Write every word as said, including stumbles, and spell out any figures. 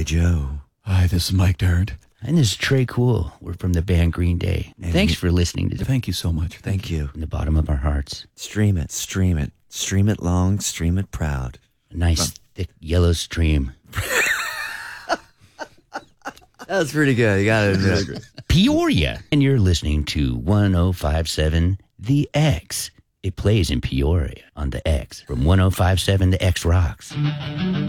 Billy Joe. Hi, this is Mike Dirnt. And this is Trey Cool. We're from the band Green Day. And Thanks we- for listening to the Thank you so much. Thank you. from the bottom of our hearts. Stream it, stream it. Stream it long, stream it proud. A nice, thick, yellow stream. That was pretty good. You got to admit. Peoria. And you're listening to one oh five point seven The X. It plays in Peoria on the X. From one oh five point seven The X Rocks.